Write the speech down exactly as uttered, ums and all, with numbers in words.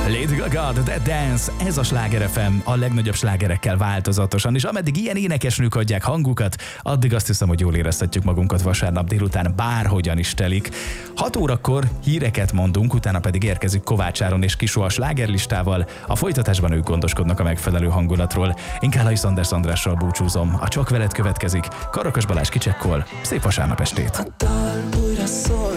Lady Gaga, The Dance, ez a Sláger ef em a legnagyobb slágerekkel változatosan, és ameddig ilyen énekesnők adják hangukat, addig azt hiszem, hogy jól érezhetjük magunkat vasárnap délután, bárhogyan is telik. hat órakor híreket mondunk, utána pedig érkezik Kovács Áron és Kisó a slágerlistával, a folytatásban ők gondoskodnak a megfelelő hangulatról. Én Kálai Szanders Andrással búcsúzom, a Csak veled következik, Karakas Balázs kicsekkol, szép vasárnap estét! A dal újra szól.